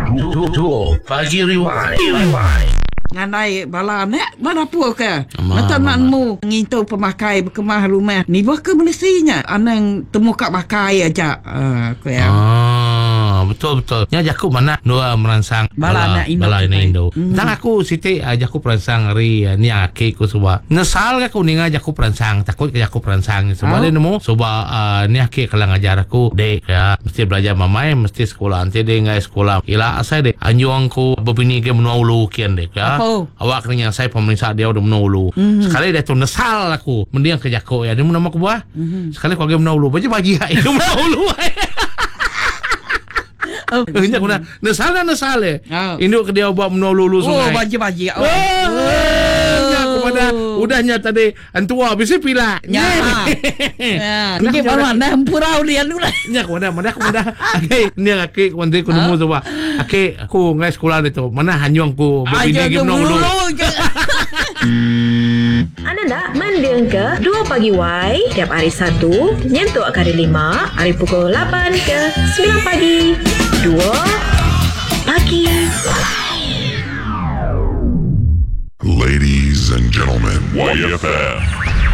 Duo Pagi Rewind. Nganai bala nek mana apa ke? Amal, Matananmu ngintu pemakai berkemah rumah. Ni ke Malaysia anang temu kat pakai aja. Aku ya. Betul. Nya jaku mana dua merangsang Bala nak Indo bala kita. ini Indo. Tang aku siti jaku perangsang ri ni aki ku suba. Nesal ka ku ninga jaku perangsang takut jaku perangsang suba le nemu suba ni aki kalang ajar aku dek ya mesti belajar mamai mesti sekolah anti de ngai sekolah ila asai de anjuang ku bebini ke menulu kian dek ya. Awak ni yang saya pemerintah dia udah menulu. Sekali dia tu nesal aku mendiang ke jaku ya dia nama ku buah. Sekali ku age menulu baju itu menulu. Nya kuna nesale. Induk ke dia buat menolulu sungai. Baji-baji. Nya kepada udahnya tadi antua bisa pila. Ya. Ni baru anda empurau dia dulu. Nya kepada ake ni ake kundi ku nemu coba. Ake aku ngai sekolah itu. Mana hanyong ku begini ke menolulu. Anda nak mendengar 2 Pagi Y tiap hari Sabtu nyentuh hari 5 hari pukul 8 ke 9 pagi. 2 Pagi. Ladies and gentlemen, YFM.